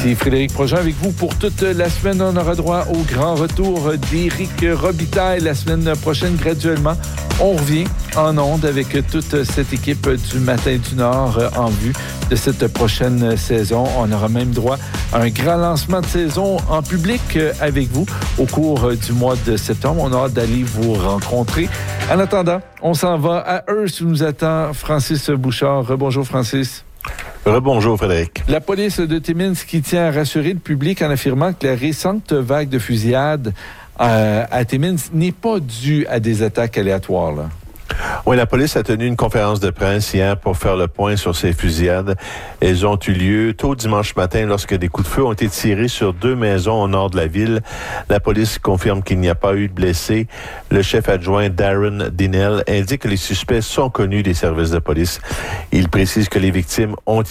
Ici Frédéric Projean avec vous pour toute la semaine. On aura droit au grand retour d'Éric Robitaille la semaine prochaine. Graduellement, on revient en ondes avec toute cette équipe du Matin du Nord en vue de cette prochaine saison. On aura même droit à un grand lancement de saison en public avec vous au cours du mois de septembre. On a hâte d'aller vous rencontrer. En attendant, on s'en va à Hearst où nous attend Francis Bouchard. Bonjour Francis. Rebonjour Frédéric. La police de Timmins qui tient à rassurer le public en affirmant que la récente vague de fusillades à Timmins n'est pas due à des attaques aléatoires. Là. Oui, la police a tenu une conférence de presse hier pour faire le point sur ces fusillades. Elles ont eu lieu tôt dimanche matin lorsque des coups de feu ont été tirés sur 2 maisons au nord de la ville. La police confirme qu'il n'y a pas eu de blessés. Le chef adjoint Darren Dinell indique que les suspects sont connus des services de police. Il précise que les victimes ont